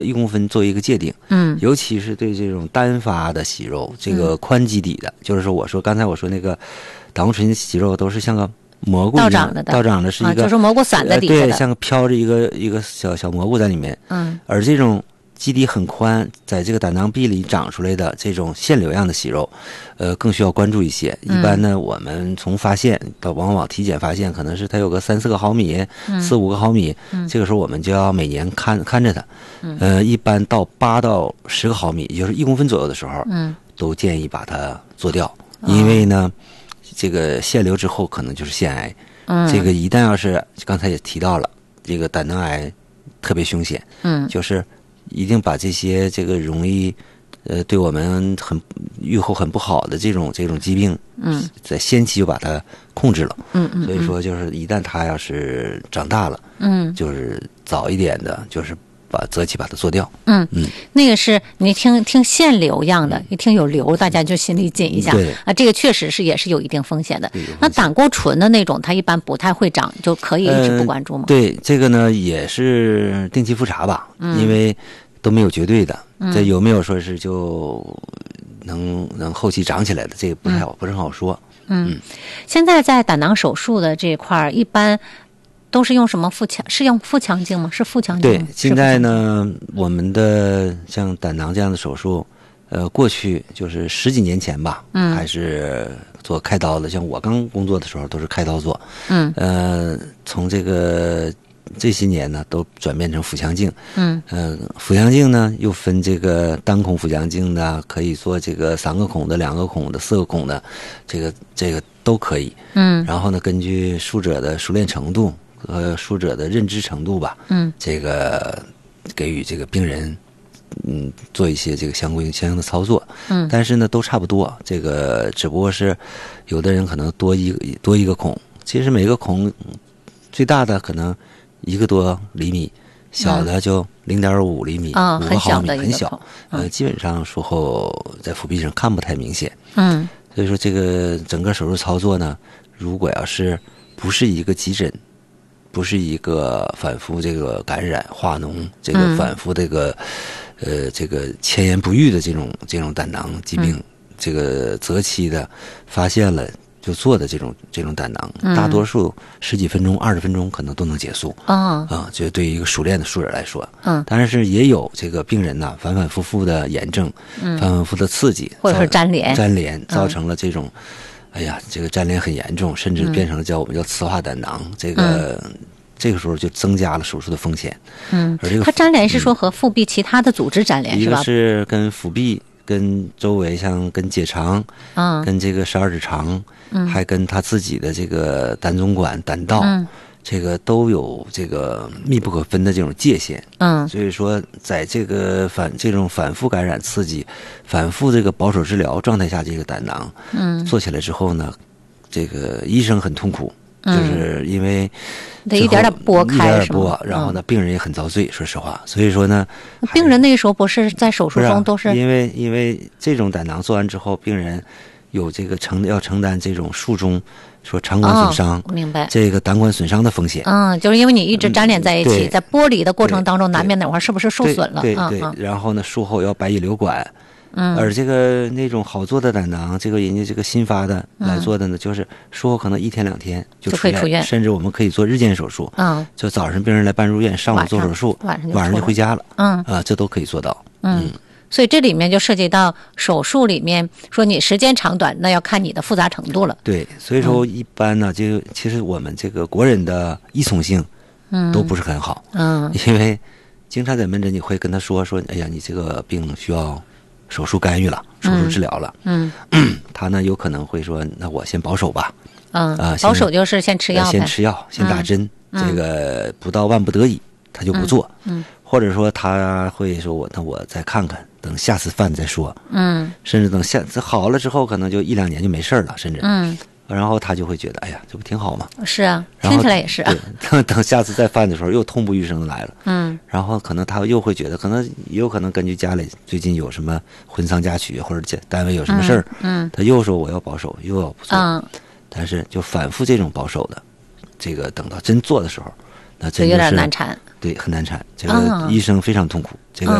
1公分作为一个界定，尤其是对这种单发的息肉，这个宽基底的，就是说刚才我说那个胆固醇息肉都是像个蘑菇一样倒长的是一个， 就是蘑菇散在底下的， 对，像个飘着一个小蘑菇在里面，而这种基底很宽，在这个胆囊壁里长出来的这种腺瘤样的息肉，更需要关注一些。一般呢，我们从发现到往往体检发现，可能是它有个3-4个毫米、4-5个毫米，这个时候我们就要每年看着它。一般到8到10个毫米，也就是1公分左右的时候，都建议把它做掉，因为呢，这个腺瘤之后可能就是腺癌。这个一旦要是刚才也提到了，这个胆囊癌特别凶险，就是一定把这些这个容易对我们预后很不好的这种疾病，在先期就把它控制了。所以说就是一旦它要是长大了，就是早一点的，就是择期把它做掉。 那个是你听腺瘤样的，一听有瘤，大家就心里紧一下。这个确实也是有一定风险的。那胆固醇的那种，它一般不太会长，就可以一直不关注吗？ 对，这个呢也是定期复查吧，因为都没有绝对的，这有没有说是就能后期长起来的，这个不是很好说。 现在在胆囊手术的这一块一般都是用什么是用腹腔镜吗？是腹腔镜吗？ 对，现在呢，我们的像胆囊这样的手术，过去就是10几年前吧，还是做开刀的。像我刚工作的时候都是开刀做，从这些年呢，都转变成腹腔镜。腹腔镜呢又分这个单孔腹腔镜的，可以做这个3个孔的、2个孔的、4个孔的，这个都可以。然后呢，根据术者的熟练程度和术者的认知程度吧，这个给予这个病人做一些这个相应的操作。但是呢都差不多，这个只不过是有的人可能多一个孔，其实每个孔最大的可能1个多厘米，小的就0.5厘米，5个毫米，很小。基本上术后在腹壁上看不太明显。所以说这个整个手术操作呢，如果要是不是一个急诊，不是一个反复这个感染化脓，这个反复这个千言不愈的这种胆囊疾病，这个择期的发现了就做的这种胆囊，大多数10几分钟、20分钟可能都能结束。就对于一个熟练的术者来说，但是也有这个病人呢，反反复复的炎症，反反复复的刺激， 或者是粘连， 造成了这种，这个粘连很严重，甚至变成了我们叫磁化胆囊。这个时候就增加了手术的风险。而这个它粘连是说和腹壁其他的组织粘连是吧？ 一个是跟腹壁、跟周围跟结肠，跟这个12指肠，还跟他自己的这个胆总管、胆道，这个都有这个密不可分的这种界限。所以说在这种反复感染刺激、反复这个保守治疗状态下，这个胆囊做起来之后呢，这个医生很痛苦。就是因为得一点点拨开，是吗？ 然后呢，病人也很遭罪，说实话。所以说呢， 病人那个时候不是在手术中都是因为这种胆囊做完之后，病人有这个要承担这种术中说肠管损伤， 明白？ 这个胆管损伤的风险。 就是因为你一直粘连在一起，在剥离的过程当中，难免哪块是不是受损了？ 对。然后呢，术后要白蚁流管。而这个那种好做的胆囊，这个人家这个新发的来做的呢，就是术后可能1天2天就出院， 甚至我们可以做日间手术。就早上病人来办入院，上午做手术，晚上就回家了。这都可以做到。 所以这里面就涉及到手术里面说你时间长短，那要看你的复杂程度了。 对，所以说一般呢，其实我们这个国人的依从性都不是很好。因为经常在门诊你会跟他说，哎呀，你这个病需要手术干预了，手术治疗了。他呢有可能会说，那我先保守吧。 保守就是先吃药， 先打针。这个不到万不得已，他就不做。或者说他会说那我再看看，等下次犯再说。甚至等下次好了之后，可能就1-2年就没事了，甚至。然后他就会觉得，哎呀，这不挺好吗？ 是啊，听起来也是啊。 等下次再犯的时候，又痛不欲生的来了。然后可能他又会觉得，也有可能根据家里最近有什么婚丧嫁娶，或者单位有什么事儿，他又说我要保守，又要不做。但是就反复这种保守的，这个等到真做的时候， 那真有点难产。 对，很难产，这个医生非常痛苦。这个